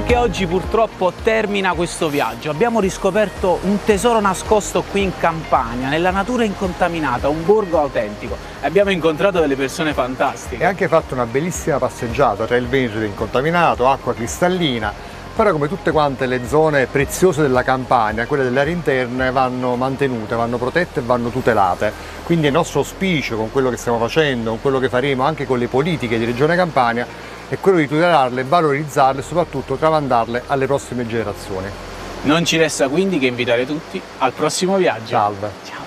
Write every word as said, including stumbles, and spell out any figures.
che oggi purtroppo termina questo viaggio. Abbiamo riscoperto un tesoro nascosto qui in Campania, nella natura incontaminata, un borgo autentico. Abbiamo incontrato delle persone fantastiche. E anche fatto una bellissima passeggiata tra il Veneto incontaminato, acqua cristallina. Però come tutte quante le zone preziose della Campania, quelle delle aree interne vanno mantenute, vanno protette e vanno tutelate. Quindi il nostro auspicio con quello che stiamo facendo, con quello che faremo anche con le politiche di Regione Campania, è quello di tutelarle, valorizzarle e soprattutto tramandarle alle prossime generazioni. Non ci resta quindi che invitare tutti al prossimo viaggio. Salve! Ciao.